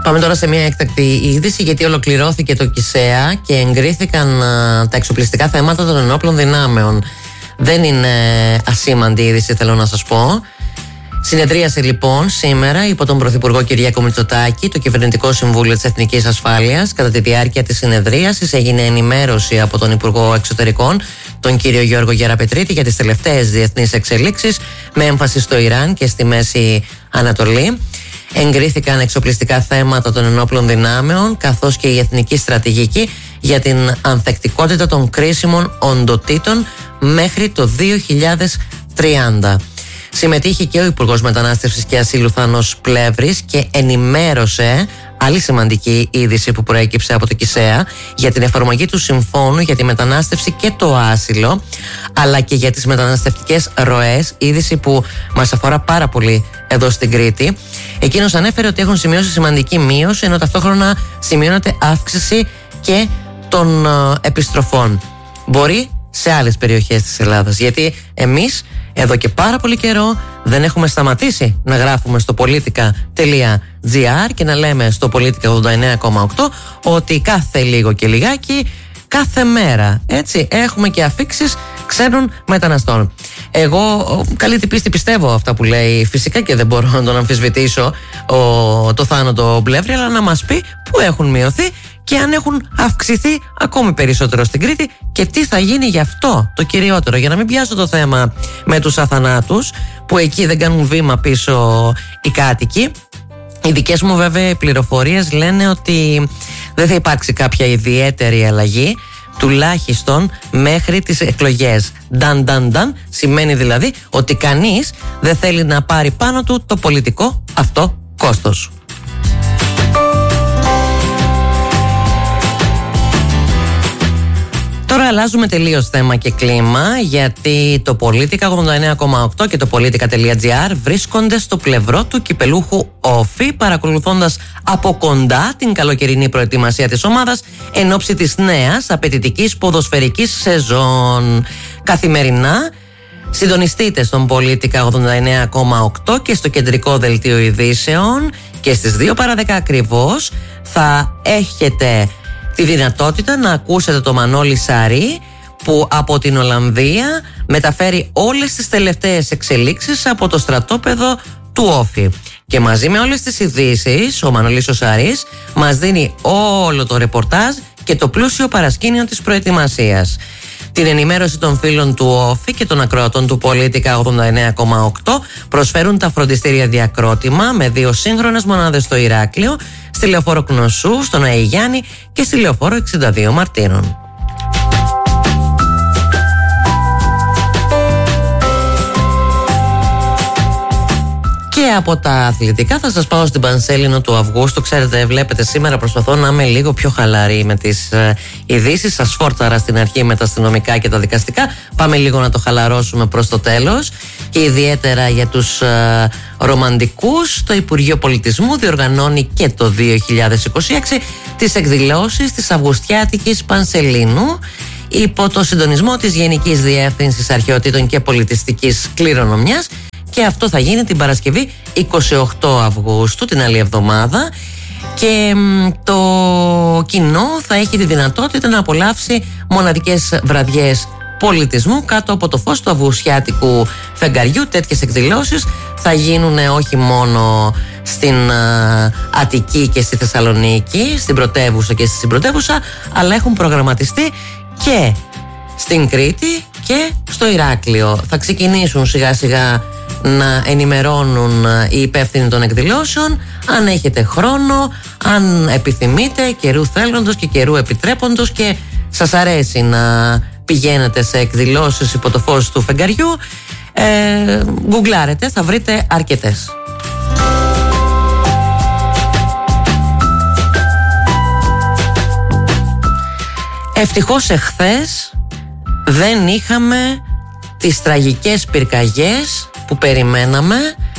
Πάμε τώρα σε μια έκτακτη είδηση, γιατί ολοκληρώθηκε το ΚΙΣΕΑ και εγκρίθηκαν τα εξοπλιστικά θέματα των ενόπλων δυνάμεων. Δεν είναι ασήμαντη είδηση, θέλω να σας πω. Συνεδρίασε λοιπόν σήμερα υπό τον Πρωθυπουργό Κυριάκο Μητσοτάκη το Κυβερνητικό Συμβούλιο της Εθνικής Ασφάλειας. Κατά τη διάρκεια της συνεδρίασης έγινε ενημέρωση από τον Υπουργό Εξωτερικών, τον κύριο Γιώργο Γεραπετρίτη, για τις τελευταίες διεθνείς εξελίξεις με έμφαση στο Ιράν και στη Μέση Ανατολή. Εγκρίθηκαν εξοπλιστικά θέματα των ενόπλων δυνάμεων, καθώς και η εθνική στρατηγική για την ανθεκτικότητα των κρίσιμων οντοτήτων μέχρι το 2030. Συμμετείχε και ο Υπουργός Μετανάστευσης και Ασύλου Θάνος Πλεύρης και ενημέρωσε άλλη σημαντική είδηση που προέκυψε από το ΚΙΣΕΑ για την εφαρμογή του Συμφώνου για τη μετανάστευση και το άσυλο, αλλά και για τις μεταναστευτικές ροές, είδηση που μας αφορά πάρα πολύ εδώ στην Κρήτη. Εκείνος ανέφερε ότι έχουν σημειώσει σημαντική μείωση, ενώ ταυτόχρονα σημειώνεται αύξηση και των επιστροφών. Μπορεί σε άλλες περιοχές της Ελλάδας, γιατί εμείς εδώ και πάρα πολύ καιρό δεν έχουμε σταματήσει να γράφουμε στο politica.gr και να λέμε στο Politica 89,8 ότι κάθε λίγο και λιγάκι, κάθε μέρα, έτσι, έχουμε και αφίξεις ξένων μεταναστών. Εγώ καλή την πίστη πιστεύω αυτά που λέει, φυσικά, και δεν μπορώ να τον αμφισβητήσω το Θάνο Πλεύρη, αλλά να μας πει πού έχουν μειωθεί και αν έχουν αυξηθεί ακόμη περισσότερο στην Κρήτη και τι θα γίνει γι' αυτό το κυριότερο, για να μην πιάσω το θέμα με τους αθανάτους που εκεί δεν κάνουν βήμα πίσω οι κάτοικοι. Οι δικές μου βέβαια πληροφορίες λένε ότι δεν θα υπάρξει κάποια ιδιαίτερη αλλαγή, τουλάχιστον μέχρι τις εκλογές. Νταν σημαίνει δηλαδή ότι κανείς δεν θέλει να πάρει πάνω του το πολιτικό αυτό κόστος. Τώρα αλλάζουμε τελείως θέμα και κλίμα, γιατί το Politica 89,8 και το Politica.gr βρίσκονται στο πλευρό του κυπελούχου Όφη, παρακολουθώντας από κοντά την καλοκαιρινή προετοιμασία της ομάδας εν ώψη της νέας απαιτητικής ποδοσφαιρικής σεζόν. Καθημερινά συντονιστείτε στον Politica 89,8 και στο κεντρικό δελτίο ειδήσεων, και στις 2 παρά 10 ακριβώς θα έχετε τη δυνατότητα να ακούσετε το Μανώλη Σαρή, που από την Ολλανδία μεταφέρει όλες τις τελευταίες εξελίξεις από το στρατόπεδο του Όφη. Και μαζί με όλες τις ειδήσεις, ο Μανώλης ο Σαρής μας δίνει όλο το ρεπορτάζ και το πλούσιο παρασκήνιο της προετοιμασίας. Την ενημέρωση των φίλων του Όφη και των ακροατών του Politica 89,8 προσφέρουν τα φροντιστήρια Διακρότημα με 2 σύγχρονες μονάδες στο Ηράκλειο, στη Λεωφόρο Κνωσού, στον Αϊγιάννη και στη Λεωφόρο 62 Μαρτύρων. Και από τα αθλητικά θα σας πάω στην Πανσέλινο του Αυγούστου. Ξέρετε, βλέπετε, σήμερα προσπαθώ να είμαι λίγο πιο χαλαρή με τις ειδήσεις. Σας φόρταρα στην αρχή με τα αστυνομικά και τα δικαστικά. Πάμε λίγο να το χαλαρώσουμε προς το τέλος. Και ιδιαίτερα για τους ρομαντικούς, το Υπουργείο Πολιτισμού διοργανώνει και το 2026 τις εκδηλώσεις της Αυγουστιάτικης Πανσελίνου υπό το συντονισμό της Γενικής Διεύθυνσης Αρχαιοτήτων και Πολιτιστικής Κληρονομιάς. Και αυτό θα γίνει την Παρασκευή 28 Αυγούστου, την άλλη εβδομάδα, και το κοινό θα έχει τη δυνατότητα να απολαύσει μοναδικές βραδιές πολιτισμού κάτω από το φως του αυγουστιάτικου φεγγαριού. Τέτοιες εκδηλώσεις θα γίνουν όχι μόνο στην Αττική και στη Θεσσαλονίκη, στην πρωτεύουσα και στη συμπρωτεύουσα, αλλά έχουν προγραμματιστεί και στην Κρήτη και στο Ηράκλειο. Θα ξεκινήσουν σιγά σιγά να ενημερώνουν οι υπεύθυνοι των εκδηλώσεων. Αν έχετε χρόνο, αν επιθυμείτε, καιρού θέλοντος και καιρού επιτρέποντος, και σας αρέσει να πηγαίνετε σε εκδηλώσεις υπό το φως του φεγγαριού, γκουγκλάρετε, θα βρείτε αρκετές. Ευτυχώς εχθές δεν είχαμε τις τραγικές πυρκαγιές που περιμέναμε.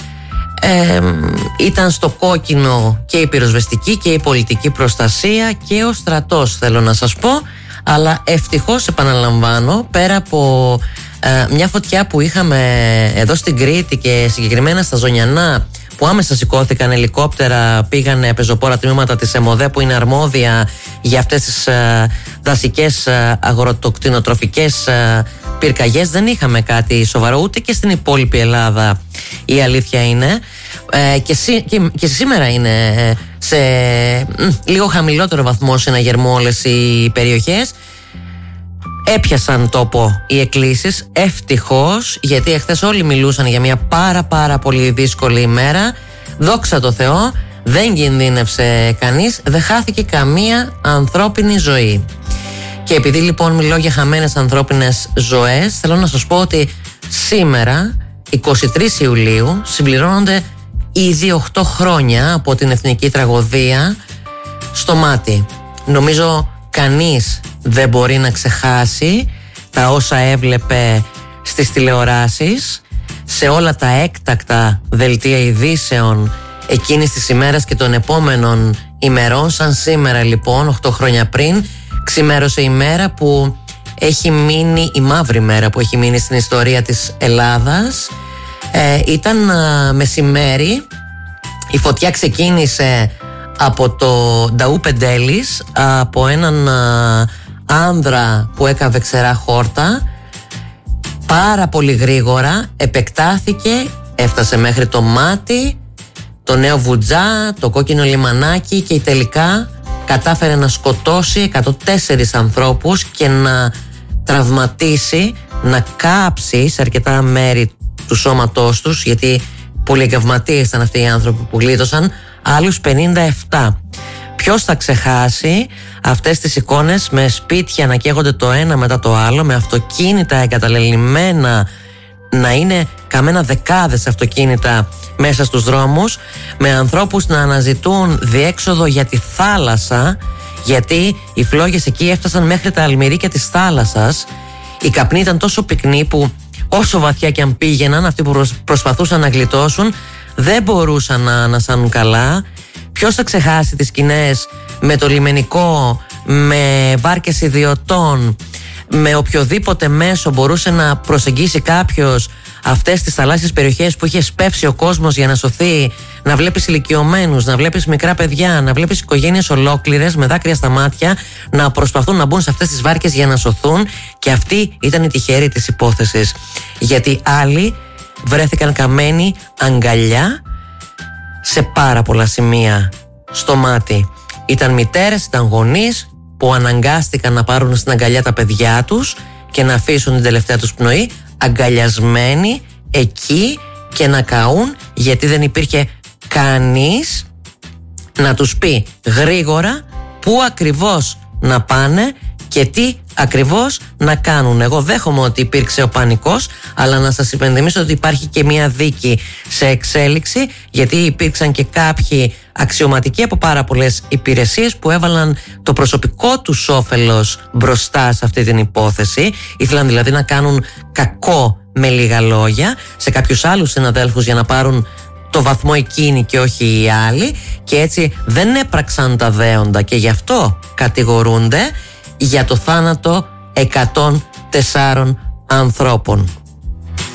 Ήταν στο κόκκινο και η πυροσβεστική και η πολιτική προστασία και ο στρατός, θέλω να σας πω. Αλλά ευτυχώς, επαναλαμβάνω, πέρα από μια φωτιά που είχαμε εδώ στην Κρήτη και συγκεκριμένα στα Ζωνιανά, που άμεσα σηκώθηκαν ελικόπτερα, πήγανε πεζοπόρα τμήματα της ΕΜΟΔΕ που είναι αρμόδια για αυτές τις δασικές αγροτοκτηνοτροφικές πυρκαγιές. Δεν είχαμε κάτι σοβαρό ούτε και στην υπόλοιπη Ελλάδα, η αλήθεια είναι. Και σήμερα είναι σε λίγο χαμηλότερο βαθμό συναγερμό όλες οι περιοχές. Έπιασαν τόπο οι εκκλήσεις, ευτυχώς, γιατί εχθές όλοι μιλούσαν για μια πάρα πολύ δύσκολη ημέρα. Δόξα τω Θεώ, δεν κινδύνευσε κανείς, δεν χάθηκε καμία ανθρώπινη ζωή. Και επειδή λοιπόν μιλώ για χαμένες ανθρώπινες ζωές, θέλω να σας πω ότι σήμερα, 23 Ιουλίου, συμπληρώνονται ήδη 8 χρόνια από την εθνική τραγωδία στο Μάτι. Νομίζω κανείς δεν μπορεί να ξεχάσει τα όσα έβλεπε στις τηλεοράσεις, σε όλα τα έκτακτα δελτία ειδήσεων εκείνης της ημέρας και των επόμενων ημερών. Σαν σήμερα λοιπόν, 8 χρόνια πριν, ξημέρωσε η μέρα που έχει μείνει, η μαύρη μέρα που έχει μείνει στην ιστορία της Ελλάδας. Ήταν μεσημέρι, η φωτιά ξεκίνησε από το Νταού Πεντέλης, από έναν άνδρα που έκαβε ξερά χόρτα. Πάρα πολύ γρήγορα επεκτάθηκε, έφτασε μέχρι το Μάτι, το Νέο Βουτζά, το Κόκκινο Λιμανάκι και τελικά κατάφερε να σκοτώσει 104 ανθρώπους και να τραυματίσει, να κάψει σε αρκετά μέρη του σώματός τους, γιατί πολυεγκαυματίες ήταν αυτοί οι άνθρωποι που γλίτωσαν, άλλους 57. Ποιος θα ξεχάσει αυτές τις εικόνες με σπίτια να καίγονται το ένα μετά το άλλο, με αυτοκίνητα εγκαταλελειμμένα, να είναι καμένα δεκάδες αυτοκίνητα μέσα στους δρόμους, με ανθρώπους να αναζητούν διέξοδο για τη θάλασσα, γιατί οι φλόγες εκεί έφτασαν μέχρι τα αλμυρίκια της θάλασσας. Η καπνή ήταν τόσο πυκνή που όσο βαθιά και αν πήγαιναν, αυτοί που προσπαθούσαν να γλιτώσουν δεν μπορούσαν να ανασάνουν καλά. Ποιος θα ξεχάσει τις σκηνές με το λιμενικό, με βάρκες ιδιωτών, με οποιοδήποτε μέσο μπορούσε να προσεγγίσει κάποιος αυτές τις θαλάσσιες περιοχές που είχε σπεύσει ο κόσμος για να σωθεί, να βλέπεις ηλικιωμένους, να βλέπεις μικρά παιδιά, να βλέπεις οικογένειες ολόκληρες με δάκρυα στα μάτια να προσπαθούν να μπουν σε αυτές τις βάρκες για να σωθούν. Και αυτή ήταν η τυχερή της υπόθεσης, γιατί άλλοι βρέθηκαν καμένοι αγκαλιά σε πάρα πολλά σημεία στο Μάτι. Ήταν μητέρες, ήταν γονείς που αναγκάστηκαν να πάρουν στην αγκαλιά τα παιδιά τους και να αφήσουν την τελευταία τους πνοή αγκαλιασμένοι εκεί και να καούν, γιατί δεν υπήρχε κανείς να τους πει γρήγορα πού ακριβώς να πάνε και τι ακριβώς να κάνουν. Εγώ δέχομαι ότι υπήρξε ο πανικός, αλλά να σας υπενθυμίσω ότι υπάρχει και μια δίκη σε εξέλιξη, γιατί υπήρξαν και κάποιοι αξιωματικοί από πάρα πολλές υπηρεσίες που έβαλαν το προσωπικό τους όφελος μπροστά σε αυτή την υπόθεση. Ήθελαν δηλαδή να κάνουν κακό με λίγα λόγια σε κάποιους άλλους συναδέλφους για να πάρουν το βαθμό εκείνοι και όχι οι άλλοι, και έτσι δεν έπραξαν τα δέοντα και γι' αυτό κατηγορούνται για το θάνατο 104 ανθρώπων.